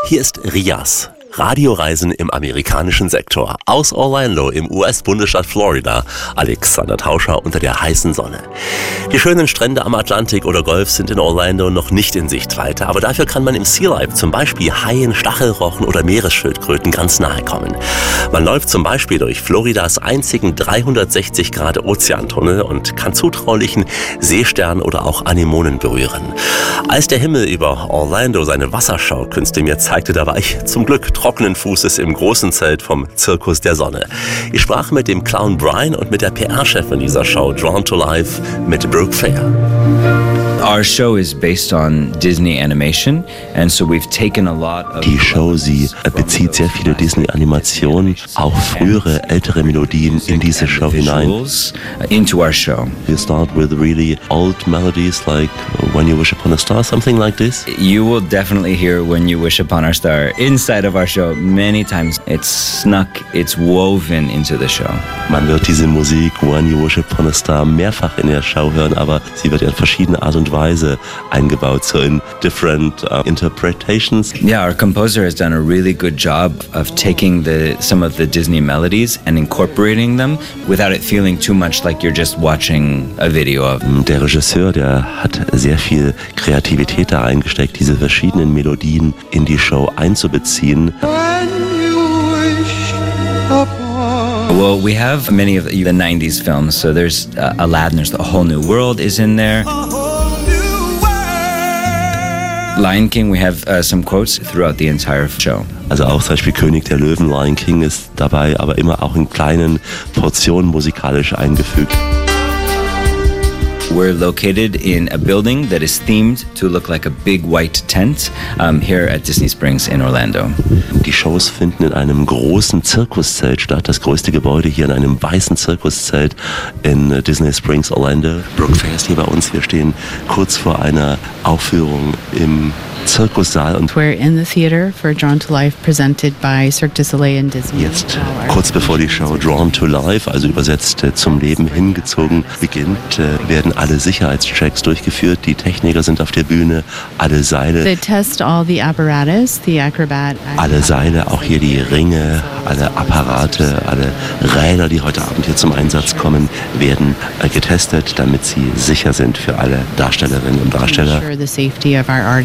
Hier ist Rias. Radioreisen im amerikanischen Sektor. Aus Orlando im US-Bundesstaat Florida. Alexander Tauscher unter der heißen Sonne. Die schönen Strände am Atlantik oder Golf sind in Orlando noch nicht in Sichtweite, aber dafür kann man im Sea Life zum Beispiel Haien, Stachelrochen oder Meeresschildkröten ganz nahe kommen. Man läuft zum Beispiel durch Floridas einzigen 360-Grad-Ozeantunnel und kann zutraulichen Seesternen oder auch Anemonen berühren. Als der Himmel über Orlando seine Wasserschaukünste mir zeigte, da war ich zum Glück trockenen Fußes im großen Zelt vom Zirkus der Sonne. Ich sprach mit dem Clown Brian und mit der PR-Chefin dieser Show, Drawn to Life, mit Brooke Fair. Our show is based on Disney animation, and so we've taken a lot of. Die Show, sie bezieht sehr viele Disney-Animationen, auch frühere, ältere Melodien in diese Show hinein. Into our show. You start with really old melodies like When You Wish Upon a Star, something like this. You will definitely hear When You Wish Upon a Star inside of our show many times. It's snuck, it's woven into the show. Man wird diese Musik When You Wish Upon a Star mehrfach in der Show hören, aber sie wird in verschiedene Art und Weise eingebaut, so in different interpretations. Yeah, our composer has done a really good job of taking some of the Disney melodies and incorporating them without it feeling too much like you're just watching a video of. Der Regisseur, der hat sehr viel Kreativität da reingesteckt, diese verschiedenen Melodien in die Show einzubeziehen. Well, we have many of the 90s films, so there's Aladdin, there's A Whole New World is in there. Lion King, we have some quotes throughout the entire show. Also auch zum Beispiel König der Löwen, Lion King ist dabei, aber immer auch in kleinen Portionen musikalisch eingefügt. We're located in a building that is themed to look like a big white tent here at Disney Springs in Orlando. Die Shows finden in einem großen Zirkuszelt statt, das größte Gebäude hier in einem weißen Zirkuszelt in Disney Springs, Orlando. Brooke Fair ist hier bei uns, wir stehen kurz vor einer Aufführung im Zirkussaal. Und we're in the theater for Drawn to Life, presented by Cirque du Soleil and Disney. Jetzt, kurz bevor die Show Drawn to Life, also übersetzt zum Leben hingezogen, beginnt, werden alle Sicherheitschecks durchgeführt. Die Techniker sind auf der Bühne, alle Seile. They test all the apparatus, the acrobat. Alle Seile, auch hier die Ringe, alle Apparate, alle Räder, die heute Abend hier zum Einsatz kommen, werden getestet, damit sie sicher sind für alle Darstellerinnen und Darsteller.